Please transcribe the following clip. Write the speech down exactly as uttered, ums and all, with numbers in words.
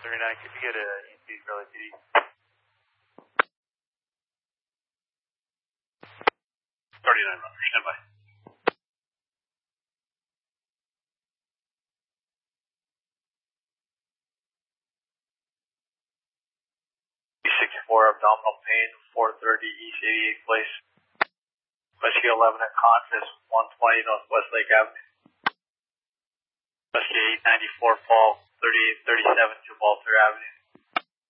thirty-nine, could you get a E T for L A P D? thirty-nine, runner, stand by. E sixty-four, abdominal pain, four thirty, East eighty-eighth Place. Rescue eleven at Confess, one twenty Northwest Lake Avenue. Rescue eight ninety-four, Fall, thirty-eight thirty-seven to Walter Avenue.